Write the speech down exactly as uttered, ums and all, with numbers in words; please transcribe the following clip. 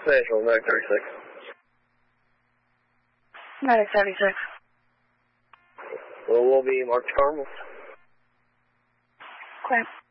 Central, nine thirty-six. nine seventy-six. Well, we'll be Mark Carmel. Okay.